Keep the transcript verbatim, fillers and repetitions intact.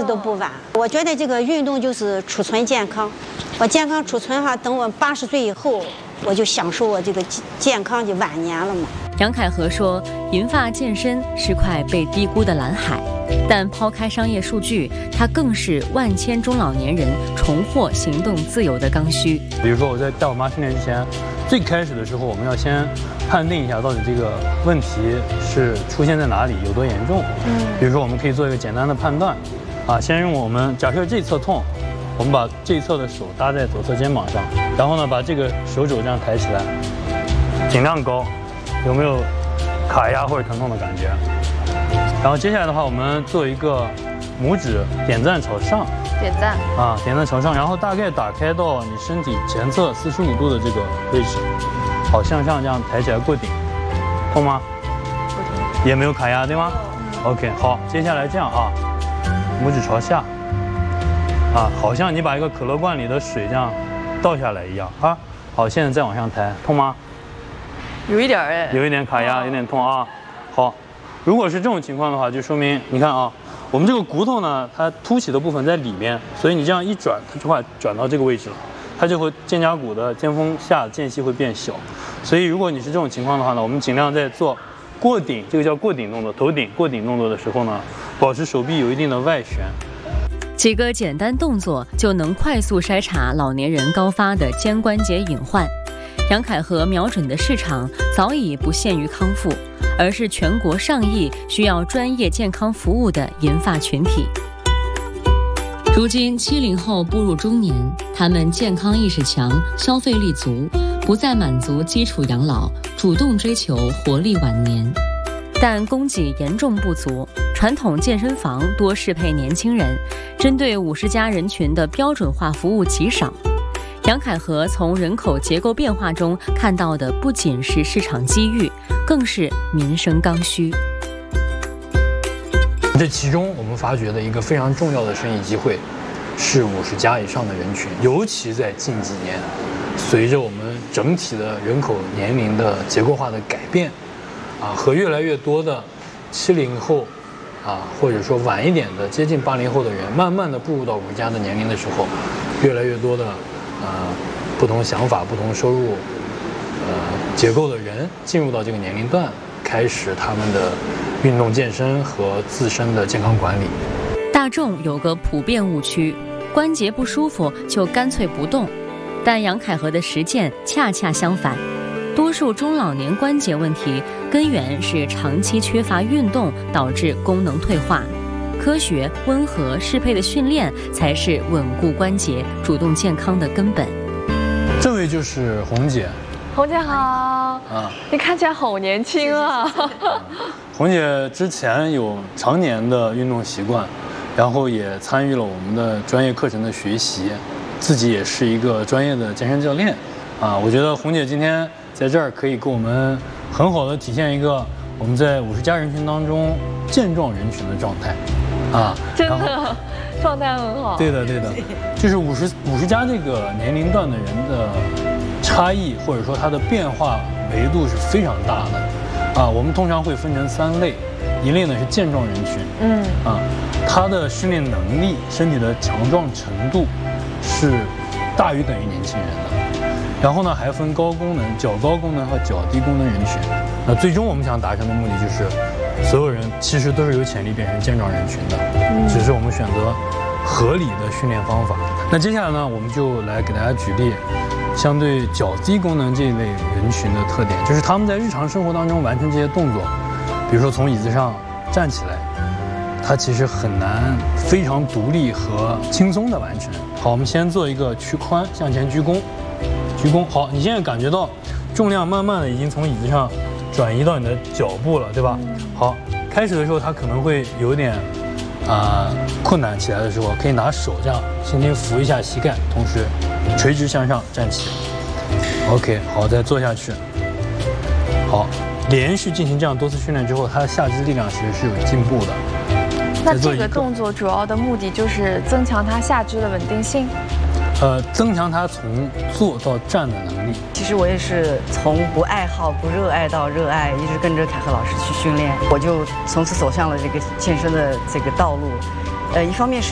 都不晚。我觉得这个运动就是储存健康，我健康储存哈，等我八十岁以后，我就享受我这个健康的晚年了嘛。 杨凯和说，银发健身是块被低估的蓝海，但抛开商业数据，它更是万千中老年人重获行动自由的刚需。 比如说我在带我妈训练之前，最开始的时候，我们要先判定一下到底这个问题是出现在哪里，有多严重。嗯，比如说我们可以做一个简单的判断，啊，先用我们假设这侧痛，我们把这一侧的手搭在左侧肩膀上，然后呢把这个手肘这样抬起来，尽量高。有没有卡压或者疼痛的感觉？然后接下来的话，我们做一个拇指点赞朝上， 点赞啊，点赞朝上，然后大概打开到你身体前侧四十五度的这个位置，好，向上这样抬起来过顶，痛吗？ 不痛， 也没有卡压，对吗？嗯。OK， 好，接下来这样啊，拇指朝下，啊，好像你把一个可乐罐里的水这样倒下来一样啊。好，现在再往上抬，痛吗？ 有一点哎， 有一点卡压，有点痛啊。好，如果是这种情况的话，就说明你看啊，我们这个骨头呢，它凸起的部分在里面，所以你这样一转，它就会转到这个位置了，它就会肩胛骨的肩峰下间隙会变小。所以如果你是这种情况的话呢，我们尽量在做过顶，这个叫过顶动作，头顶过顶动作的时候呢，保持手臂有一定的外旋。 几个简单动作就能快速筛查老年人高发的肩关节隐患。杨凯和瞄准的市场早已不限于康复，而是全国上亿需要专业健康服务的银发群体。如今七零后步入中年，他们健康意识强，消费力足，不再满足基础养老，主动追求活力晚年。但供给严重不足，传统健身房多适配年轻人，针对五十加人群的标准化服务极少。杨凯和从人口结构变化中看到的不仅是市场机遇，更是民生刚需。 这其中我们发掘的一个非常重要的生意机会，是五十加以上的人群，尤其在近几年，随着我们整体的人口年龄的结构化的改变，啊，和越来越多的七零后，啊，或者说晚一点的接近八零后的人，慢慢的步入到五十加的年龄的时候，越来越多的。呃，不同想法、不同收入，呃结构的人进入到这个年龄段，开始他们的运动健身和自身的健康管理。 大众有个普遍误区，关节不舒服就干脆不动，但杨凯和的实践恰恰相反。多数中老年关节问题根源是长期缺乏运动导致功能退化。科学、温和、适配的训练才是稳固关节、主动健康的根本。 这位就是红姐。 红姐好啊，你看起来好年轻啊。 红姐之前有常年的运动习惯，然后也参与了我们的专业课程的学习，自己也是一个专业的健身教练啊。我觉得红姐今天在这儿可以给我们很好的体现一个我们在五十加人群当中健壮人群的状态。啊， 真的状态很好。 对的，对的，就是五十五十加这个年龄段的人的差异，或者说它的变化维度是非常大的。啊，我们通常会分成三类，一类呢是健壮人群，嗯，啊，他的训练能力、身体的强壮程度是大于等于年轻人的。然后呢，还分高功能、较高功能和较低功能人群。那最终我们想达成的目的就是。所有人其实都是有潜力变成健壮人群的，嗯、只是我们选择合理的训练方法。那接下来呢，我们就来给大家举例，相对较低功能这一类人群的特点，就是他们在日常生活当中完成这些动作，比如说从椅子上站起来，它其实很难非常独立和轻松的完成。好，我们先做一个屈髋向前鞠躬，鞠躬。好，你现在感觉到重量慢慢的已经从椅子上转移到你的脚部了，对吧？好，开始的时候它可能会有点啊、呃、困难，起来的时候可以拿手这样轻轻扶一下膝盖，同时垂直向上站起。OK， 好，再坐下去。好，连续进行这样多次训练之后，它的下肢力量其实是有进步的。 那这个动作主要的目的就是增强它下肢的稳定性。 呃，增强他从坐到站的能力。 其实我也是从不爱好、不热爱到热爱，一直跟着凯和老师去训练，我就从此走向了这个健身的这个道路。呃，一方面是。